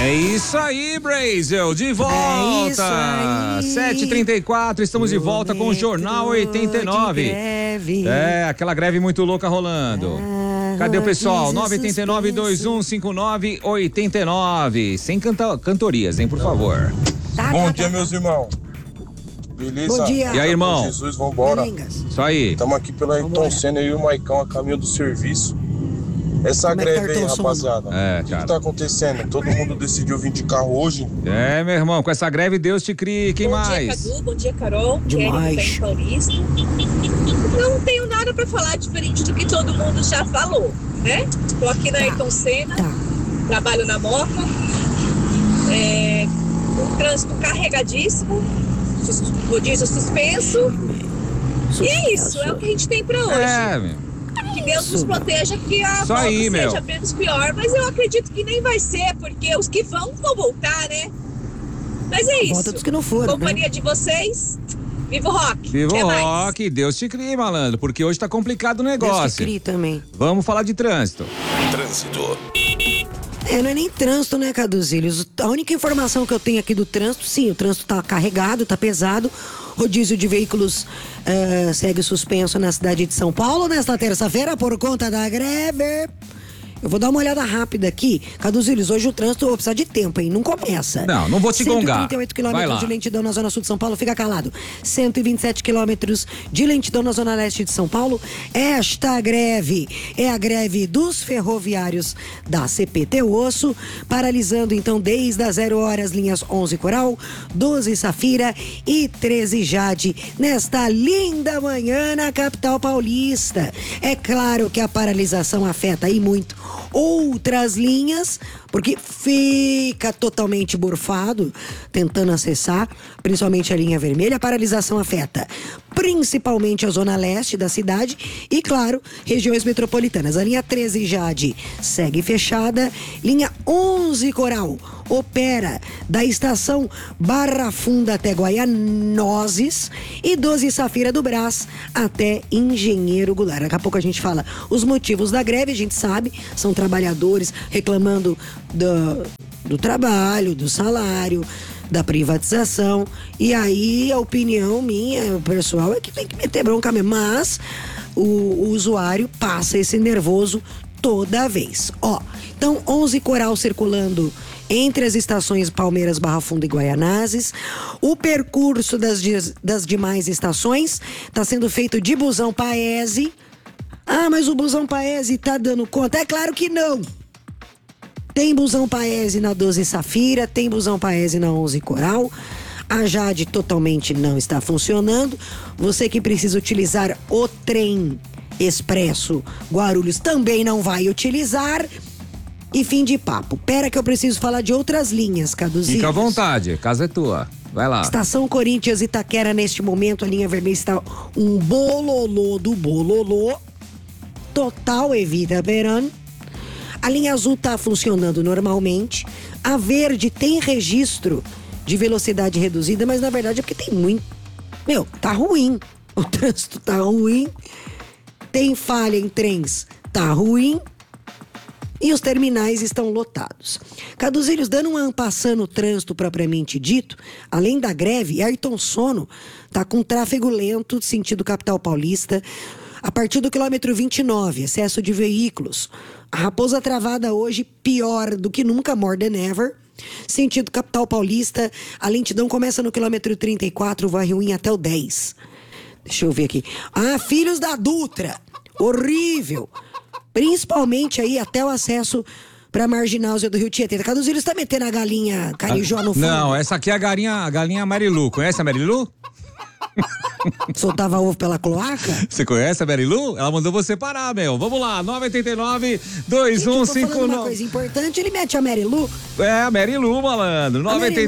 É isso aí, Brasil, de volta. 7h34, estamos de volta com o Jornal 89. Greve. Aquela greve muito louca rolando. Cadê o pessoal? 989-2159-89. Sem cantorias, hein, por favor. Bom dia, meus irmãos. Beleza? Bom dia. E aí, irmão? Jesus, vambora. Isso aí. Estamos aqui pela Ayrton Senna e o Maicão a caminho do serviço. Essa Como é que tá greve aí, Ayrton rapaziada. É, o que cara. tá acontecendo? Todo mundo decidiu vir de carro hoje? Meu irmão, com essa greve Deus te crie. Quem Bom mais? dia, Cadu. Bom dia, Carol. Demais. Kelly, Paulista. Não tenho nada pra falar diferente do que todo mundo já falou, né? Tô aqui na Ayrton Senna, trabalho na Moca. Um trânsito carregadíssimo, rodízio suspenso. E é isso, é o que a gente tem pra hoje. Meu. Que Deus nos proteja, que a Isso volta aí, seja meu. menos pior. Mas eu acredito que nem vai ser, porque os que vão voltar, né? Mas é isso. Volta dos que não foram, Companhia de vocês. Viva o rock. Viva Até o mais. rock, Deus te crie, malandro, porque hoje tá complicado o Deus negócio. te crie também. Vamos falar de trânsito. Trânsito. Não é nem trânsito, né, Caduzílios? A única informação que eu tenho aqui do trânsito, sim, o trânsito tá carregado, tá pesado. Rodízio de veículos segue suspenso na cidade de São Paulo nesta terça-feira por conta da greve. Eu vou dar uma olhada rápida aqui. Caduzílios, hoje o trânsito eu vou precisar de tempo, hein? Não começa. Não vou te gongar. 138 Vai lá. quilômetros de lentidão na zona sul de São Paulo, fica calado. 127 quilômetros de lentidão na zona leste de São Paulo. Esta greve é a greve dos ferroviários da CPT Osso, paralisando então desde as 0 horas linhas 11 Coral, 12 Safira e 13 Jade, nesta linda manhã na capital paulista. É claro que a paralisação afeta aí muito outras linhas, porque fica totalmente burfado tentando acessar, principalmente a linha vermelha. A paralisação afeta principalmente a zona leste da cidade e, claro, regiões metropolitanas. A linha 13 Jade segue fechada, linha 11 Coral opera da estação Barra Funda até Guaianoses e 12 Safira do Brás até Engenheiro Goulart. Daqui a pouco a gente fala os motivos da greve, a gente sabe, são trabalhadores reclamando do trabalho, do salário, da privatização, e aí a opinião minha, pessoal, é que tem que meter bronca mesmo, mas o usuário passa esse nervoso toda vez. Então 11 Coral circulando entre as estações Palmeiras, Barra Funda e Guaianazes. O percurso das demais estações está sendo feito de busão Paese. Mas o busão Paese tá dando conta? É claro que não. Tem busão Paese na 12 Safira, tem busão Paese na 11 Coral. A Jade totalmente não está funcionando. Você que precisa utilizar o trem expresso Guarulhos também não vai utilizar. E fim de papo. Pera que eu preciso falar de outras linhas, Caduzinho. Fica à vontade, a casa é tua. Vai lá. Estação Corinthians Itaquera, neste momento, a linha vermelha está um bololô do bololô. Total Evita Verano. A linha azul está funcionando normalmente. A verde tem registro de velocidade reduzida, mas na verdade é porque tem muito. Tá ruim. O trânsito tá ruim. Tem falha em trens, tá ruim. E os terminais estão lotados. Caduzílios, dando um ampassando no trânsito propriamente dito, além da greve, Ayrton Sono tá com tráfego lento sentido capital paulista. A partir do quilômetro 29, excesso de veículos. A Raposa Travada hoje pior do que nunca, more than ever. Sentido capital paulista, a lentidão começa no quilômetro 34, vai ruim até o 10. Deixa eu ver aqui. Filhos da Dutra, horrível. Principalmente aí até o acesso pra Marginal do Rio Tietê. Caduzílios tá metendo a galinha carijó no fundo? Não, essa aqui é a galinha Marilu. Conhece a Marilu? Soltava ovo pela cloaca? Você conhece a Marilu? Ela mandou você parar, meu. Vamos lá, 989-2159. Uma coisa importante, ele mete a Marilu. É, a Marilu, malandro.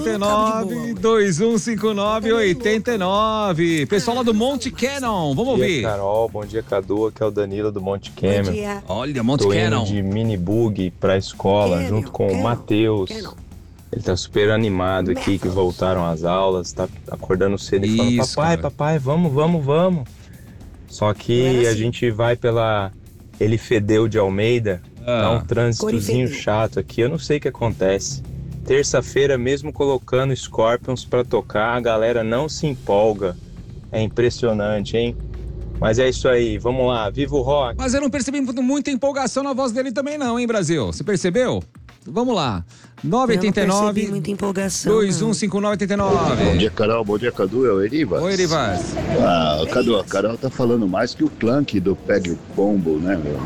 989-2159-89. Pessoal lá do Monte Cannon, vamos Bom dia, ouvir. Carol, bom dia, Cadu, aqui é o Danilo do Monte Cannon. Bom dia. Olha, Monte Tô Cannon. indo de mini bug pra escola, Cannon, junto com Cannon, o Matheus. Cannon. Ele tá super animado aqui, que voltaram às aulas, tá acordando cedo e falando, Isso, papai, cara. papai, vamos. Só que Não era a assim. gente vai pela Elifedeu de Almeida, tá um trânsitozinho Corifedeu. chato aqui, eu não sei o que acontece. Terça-feira, mesmo colocando Scorpions pra tocar, a galera não se empolga. É impressionante, hein? Mas é isso aí, vamos lá, viva o rock! Mas eu não percebi muita empolgação na voz dele também não, hein, Brasil? Você percebeu? Vamos lá. 989 muita empolgação. 215989. Bom dia, Carol. Bom dia, Cadu. É o Erivas. Oi, Erivas. Cadu, a Carol tá falando mais que o Clank do Pegue o Pombo, né, meu?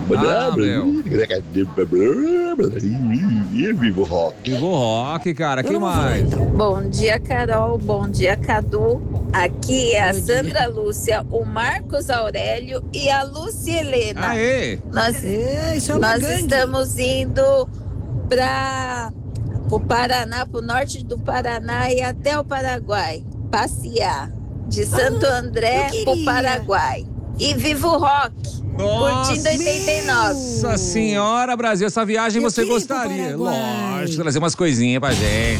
Viva o rock. Viva o rock, cara. Quem mais? Bom dia, Carol. Bom dia, Cadu. Aqui é a Sandra Lúcia, o Marcos Aurélio e a Lúcia Helena. Aê! Nós estamos indo para o Paraná, para o norte do Paraná e até o Paraguai, passear de Santo André para o Paraguai. E viva o rock! Curtindo 89. Nossa senhora, Brasil, essa viagem você gostaria? Lógico, trazer umas coisinhas pra gente.